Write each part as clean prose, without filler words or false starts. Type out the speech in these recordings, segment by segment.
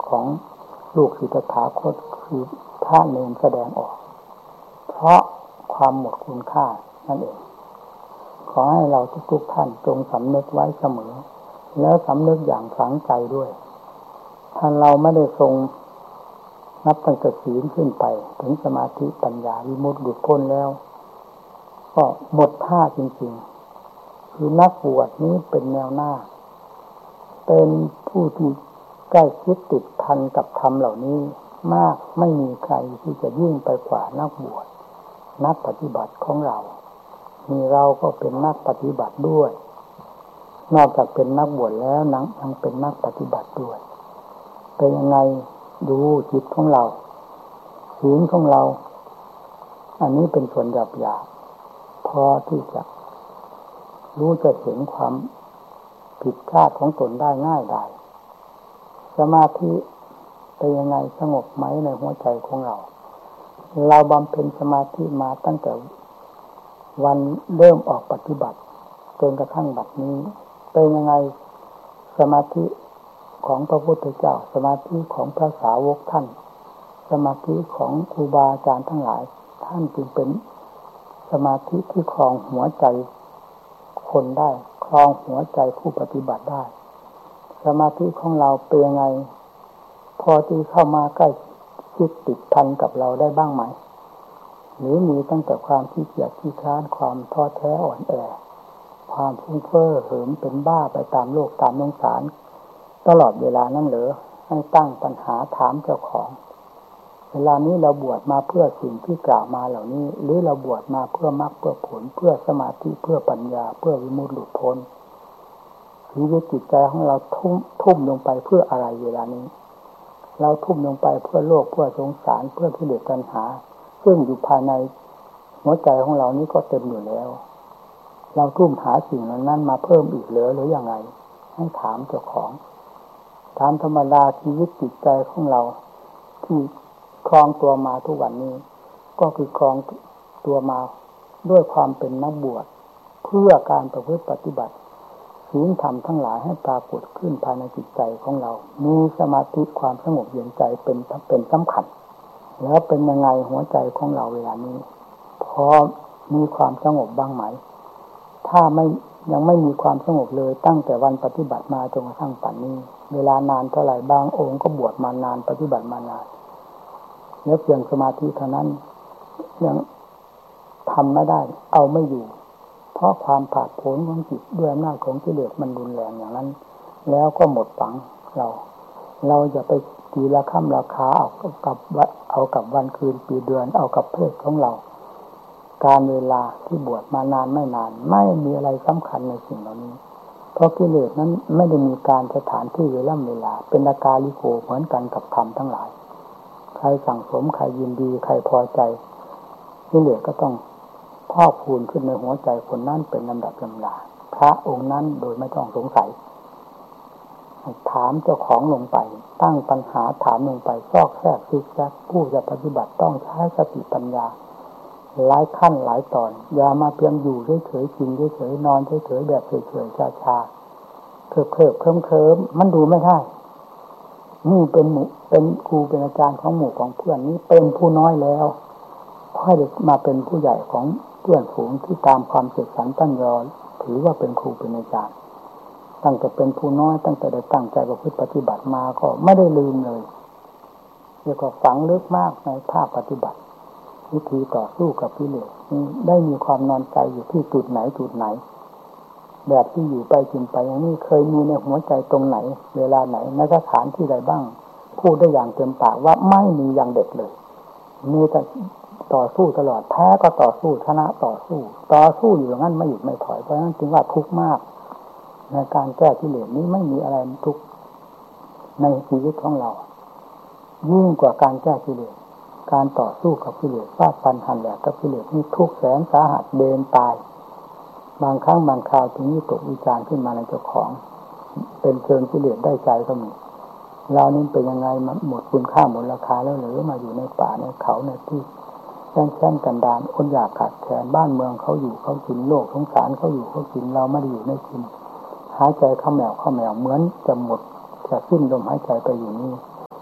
ของลูกศิษย์ตถาคตคือพระเนรแสดงออกเพราะความหมดคุณค่านั่นเองขอให้เราทุกๆท่านจงสำนึกไว้เสมอแล้วสำนึกอย่างฝังใจด้วยถ้าเราไม่ได้ทรงนับตั้งแต่ศีลขึ้นไปถึงสมาธิปัญญาวิมุตติหลุดพ้นแล้วก็หมดท่าจริงๆคือนักบวชนี้เป็นแนวหน้าเป็นผู้ที่ใกล้ชิดติดพันกับธรรมเหล่านี้มากไม่มีใครที่จะยิ่งไปกว่านักบวชนักปฏิบัติของเรามีเราก็เป็นนักปฏิบัติด้วยนอกจากเป็นนักบวชแล้วยังเป็นนักปฏิบัติด้วยเป็นยังไงดูจิตของเราศีลของเราอันนี้เป็นส่วนหยาบๆพอที่จะรู้จะเห็นความผิดพลาดของตนได้ง่ายได้สมาธิเป็นยังไงสงบไหมในหัวใจของเราบำเพ็ญสมาธิมาตั้งแต่วันเริ่มออกปฏิบัติจนกระทั่งบัดนี้เป็นยังไงสมาธิของพระพุทธเจ้าสมาธิของพระสาวกท่านสมาธิของครูบาอาจารย์ทั้งหลายท่านจึงเป็นสมาธิที่ครองหัวใจคนได้ครองหัวใจผู้ปฏิบัติได้สมาธิของเราเป็นยังไงพอที่เข้ามาใกล้ชิดติดพันกับเราได้บ้างไหมหรือมีตั้งแต่ความขี้เกียจขี้คร้านความท้อแท้อ่อนแอความฟุ้งเฟ้อเหิมเป็นบ้าไปตามโลกตามสงสารตลอดเวลานั้นเหรอให้ตั้งปัญหาถามเจ้าของเวลานี้เราบวชมาเพื่อสิ่งที่กล่าวมาเหล่านี้หรือเราบวชมาเพื่อมรรคเพื่อผลเพื่อสมาธิเพื่อปัญญาเพื่อวิมุตติหลุดพ้นชีวิตจิตใจของเราทุ่มลงไปเพื่ออะไรเวลานี้เราทุ่มลงไปเพื่อโลกเพื่อสงสารเพื่อกิเลสตัณหาซึ่งอยู่ภายในหัวใจของเรานี้ก็เต็มอยู่แล้วเราทุ่มหาสิ่งนั้นมาเพิ่มอีกหรือยังไงให้ถามเจ้าของตามธรรมดาชีวิตจิตใจของเราที่ครองตัวมาทุกวันนี้ก็คือครองตัวมาด้วยความเป็นนักบวชเพื่อการประพฤติปฏิบัติศีลธรรมทั้งหลายให้ปรากฏขึ้นภายในจิตใจของเรามีสมาธิความสงบเย็นใจเป็นสำคัญแล้วเป็นยังไงหัวใจของเราเวลานี้พอมีความสงบบ้างไหมถ้ายังไม่มีความสงบเลยตั้งแต่วันปฏิบัติมาจนกระทั่งปัจจุบันนี้เวลานานเท่าไหร่บางองค์ก็บวชมานานปฏิบัติมานานแล้วเพียงสมาธิเท่านั้นยังทำไม่ได้เอาไม่อยู่เพราะความผาดโผนของจิตด้วยอำนาจของกิเลสมันรุนแรงอย่างนั้นแล้วก็หมดฝังเราจะไปตีราคาเอากับวันคืนปีเดือนเอากับเพศของเราการเวลาที่บวชมานานไม่นานไม่มีอะไรสำคัญในสิ่งเหล่านี้เพราะกิเลสนั้นไม่ได้มีการสถานที่เวลาเป็นอาการลิโกเหมือนกันกับธรรมทั้งหลายใครสั่งสมใครยินดีใครพอใจกิเลสก็ต้องพอกพูนขึ้นในหัวใจคนนั้นเป็นลำดับลำดาพระองค์นั้นโดยไม่ต้องสงสัยถามเจ้าของลงไปตั้งปัญหาถามลงไปซอกแซกซิกแซกผู้จะปฏิบัติต้องใช้สติปัญญาหลายขั้นหลายตอนอย่ามาเพียงอยู่เฉยๆกินเฉยๆนอนเฉยๆแบบเฉยๆชาๆเคลิบๆเคลิ้มๆมันดูไม่ได้นี่เป็นครูเป็นอาจารย์ของหมู่ของเพื่อนนี้เป็นผู้น้อยแล้วค่อยเด็กมาเป็นผู้ใหญ่ของเพื่อนฝูงที่ตามความเสกสรรตั้งยอถือว่าเป็นครูเป็นอาจารย์ตั้งแต่เป็นผู้น้อยตั้งแต่ได้ตั้งใจประพฤติปฏิบัติมาก็ไม่ได้ลืมเลยเรียกว่าฝังลึกมากในภาคปฏิบัติวิธีต่อสู้กับกิเลสได้มีความนอนใจอยู่ที่จุดไหนแบบที่อยู่ไปกินไปอย่างนี้เคยมีในหัวใจตรงไหนเวลาไหนในสถานที่ใดบ้างพูดได้อย่างเต็มปากว่าไม่มีอย่างเด็ดเลยมีแต่ต่อสู้ตลอดแพ้ก็ต่อสู้ชนะต่อสู้อยู่อย่างนั้นไม่หยุดไม่ถอยเพราะฉะนั้นจึงว่าทุกข์มากในการแก้กิเลสนี้ไม่มีอะไรทุกข์ในชีวิตของเรายิ่งกว่าการแก้กิเลสการต่อสู้กับกิเลสฟาดฟันหันแหลกกับกิเลสนี่ทุกข์แสนสาหัสเดินตายบางครั้งบางคราวถึงนี่ตกวิจารณ์ขึ้นมาในเจ้าของเป็นเชิงกิเลสได้ใจก็มีเรานี่เป็นยังไงหมดคุณค่าหมดราคาแล้วหรือมาอยู่ในป่าในเขาในที่แช่งกันดารคนอยากขาดแคลนบ้านเมืองเขาอยู่เขากินโลกสงสารเขาอยู่เขากินเราไม่ได้อยู่ในกินหายใจเข้าแมวเหมือนจะหมดจะสิ้นลมหายใจไปอยู่นี่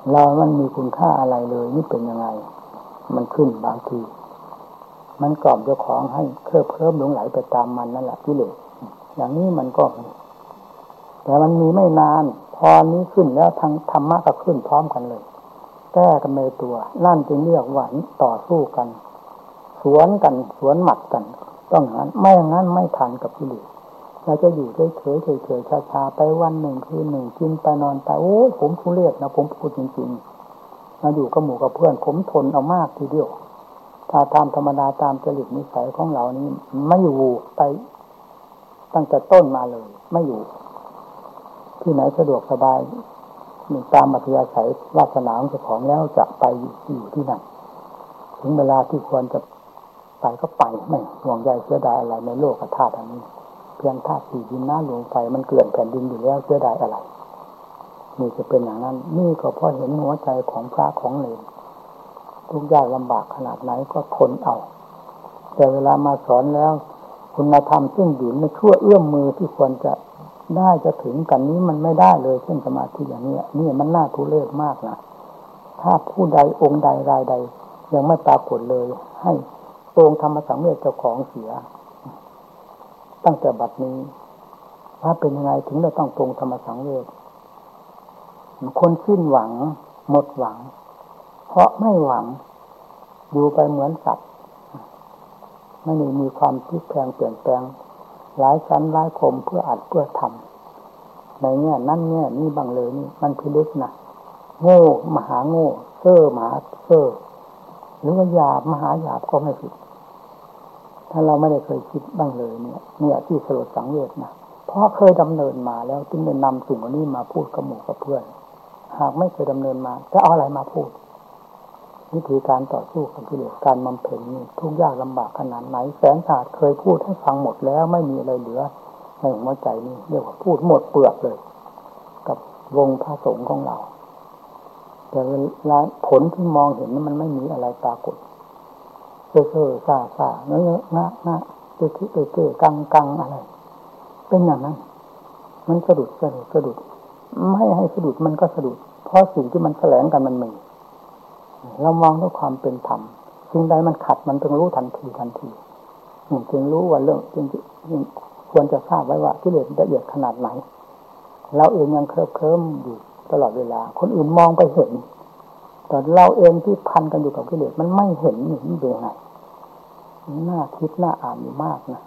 เรามันมีคุณค่าอะไรเลยนี่เป็นยังไงมันขึ้นบางทีมันกล่อมเจ้าของให้เคลิบเคลิ้มหลงไหลไปตามมันนั่นแหละกิเลสอย่างนี้มันก็มีแต่มันมีไม่นานพอนี้ขึ้นแล้วทางธรรมะก็ขึ้นพร้อมกันเลยแก้กันในตัวนั่นจึงเรียกว่าต่อสู้กันสวนกันสวนหมัดกันต้องอย่างนั้นไม่อย่างนั้นไม่ทันกับกิเลสเราจะอยู่เฉยๆชาๆไปวันหนึ่งคืนหนึ่งกินไปนอนไปโอ้ยผมทุเรศนะผมพูดจริงๆมาอยู่กับหมู่กับเพื่อนผมทนเอามากทีเดียวถ้าตามธรรมดาตามจริตนิสัยของเรานี้ไม่อยู่ไปตั้งแต่ต้นมาเลยไม่อยู่ที่ไหนสะดวกสบายตามอัธยาศัยวาสนาของเจ้าของแล้วจะไปอยู่ที่นั่นถึงเวลาที่ควรจะไปก็ไปไม่ห่วงใยเสียดายอะไรในโลกธาตุอันนี้เพียงธาตุสี่ดินน้ำลมไฟมันเกลื่อนแผ่นดินอยู่แล้วเสียดายอะไรนี่จะเป็นอย่างนั้นนี่ก็เพราะเห็นหัวใจของพระของเลนทุกยากลำบากขนาดไหนก็ทนเอาแต่เวลามาสอนแล้วคุณธรรมซึ่งอยู่ในชั่วเอื้อมมือที่ควรจะได้จะถึงกันนี้มันไม่ได้เลยเช่นสมาธิอย่างนี้นี่มันน่าทุเรศมากนะถ้าผู้ใดองค์ใดรายใดยังไม่ปรากฏเลยให้องค์ธรรมสังเวชเจ้าของเสียตั้งแต่บัดนี้ว่าเป็นยังไงถึงเราต้องปรงธรรมสังเวชคนสิ้นหวังหมดหวังเพราะไม่หวังอยู่ไปเหมือนสัตว์ไม่มีความพลิกแปลงเปลี่ยนแปลงหลายชั้นหลายคมเพื่ออัดเพื่อทำในแง่นั่นแง่นี่บางเลยนี่มันพิลึกนะโง่มหาโง่เซ่อมหาเซ่อหรือว่าหยาบมหาหยาบก็ไม่ผิดถ้าเราไม่ได้เคยคิดบ้างเลยเนี่ยที่สลดสังเวชนะเพราะเคยดำเนินมาแล้วจึงได้นำสิ่งนี้มาพูดกับหมู่กับเพื่อนหากไม่เคยดำเนินมาจะเอาอะไรมาพูดวิธีการต่อสู้กับกิเลสการบำเพ็ญนี่ทุกยากลำบากขนาดไหนแสนสาหัสเคยพูดให้ฟังหมดแล้วไม่มีอะไรเหลือในหัวใจนี่เรียกว่าพูดหมดเปลือกเลยกับวงพระสงฆ์ของเราแต่เวลาผลที่มองเห็นมันไม่มีอะไรปรากฏเซ่อๆซ่าๆเนื้อเก้อกังอะไรเป็นอย่างนั้นมันสะดุดไม่ให้สะดุดมันก็สะดุดเพราะสิ่งที่มันแสลงกันมันมีเรามองด้วยความเป็นธรรมสิ่งใดมันขัดมันต้องรู้ทันทีจึงรู้ว่าเรื่องจึงควรจะทราบไว้ว่ากิเลสละเอียดขนาดไหนเราเองยังเคลิ้มอยู่ตลอดเวลาคนอื่นมองไปเห็นแต่เราเองที่พันกันอยู่กับกิเลสมันไม่เห็นนี่เป็นไงน่าคิดน่าอ่านอยู่มากนะ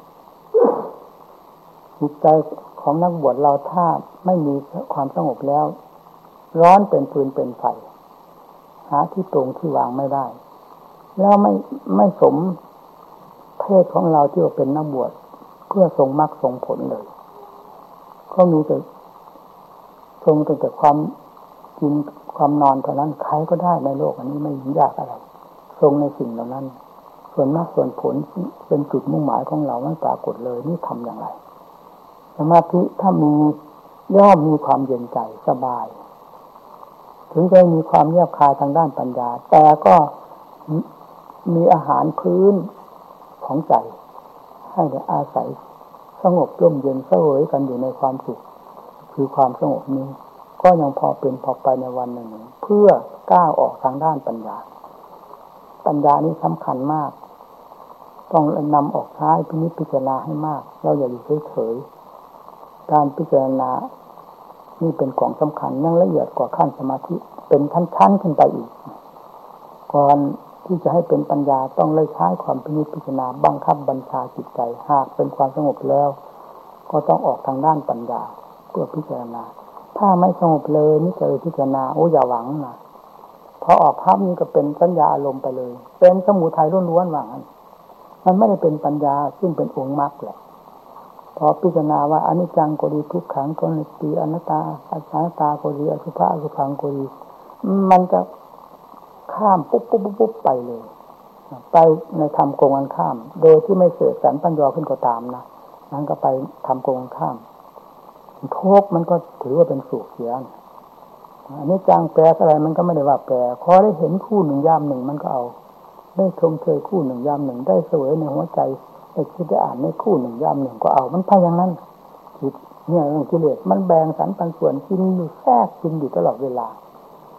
จิตใจของนักบวชเราถ้าไม่มีความสงบแล้วร้อนเป็นฟืนเป็นไฟหาที่ตรงที่วางไม่ได้แล้วไม่สมเพศของเราที่ว่าเป็นนักบวชเพื่อทรงมรรคทรงผลเลยก็มีแต่ทรงแต่ความกินความนอนเท่านั้นใครก็ได้ในโลกอันนี้ไม่ยากอะไรทรงในสิ่งเหล่านั้นส่วนมรรคส่วนผลเป็นจุดมุ่งหมายของเราไม่ปรากฏเลยนี่ทำอย่างไรสมาธิถ้ามีย่อมมีความเย็นใจสบายถึงจะมีความแยบคายทางด้านปัญญาแต่ก็มีอาหารพื้นของใจให้ได้อาศัยสงบร่มเย็นเสวยกันอยู่ในความสุขคือความสงบนี้ก็ยังพอเป็นพอไปในวันหนึ่งเพื่อก้าวออกทางด้านปัญญานี้สำคัญมากต้องนำออกใช้พิจารณาให้มากเราอย่าอยู่เฉยๆการพิจารณานี่เป็นของสำคัญยังละเอียดกว่าขั้นสมาธิเป็นชั้นขึ้นไปอีกก่อนที่จะให้เป็นปัญญาต้องเลยใช้ความพิจารณาบังคับบัญชาจิตใจหากเป็นความสงบแล้วก็ต้องออกทางด้านปัญญาเพื่อพิจารณาถ้าไม่สงบเลยนี่จะพิจารณาอย่าหวังนะพอออกภาพนี้ก็เป็นสัญญาอารมณ์ไปเลยเป็นสมุทัยล้วนๆว่างั้นมันไม่ได้เป็นปัญญาซึ่งเป็นองค์มรรคแหละพอพิจารณาว่าอนิจจังก็ดีทุกขังก็ดีอนัตตาอนัตตาก็ดีอสุภะอสุภังก็ดีมันจะข้ามปุ๊บไปเลยไปในธรรมโกงกันข้ามโดยที่ไม่เสกสรรปัญญาขึ้นก็ตามนะนั้นก็ไปทำโกงกันข้ามทุกข์มันก็ถือว่าเป็นสุขเสียอันนี้จังแปลอะไรมันก็ไม่ได้ว่าแปลขอได้เห็นคู่หนึ่งยามหนึ่งมันก็เอาได้ชมเชยคู่หนึ่งยามหนึ่งได้เสวยในหัวใจได้คิดได้อ่านในคู่หนึ่งยามหนึ่งก็เอามันไปอย่างนั้นจิตเนี่ยเรื่องกิเลสมันแบ่งสรรปันส่วนกินอยู่แทรกกินอยู่ตลอดเวลา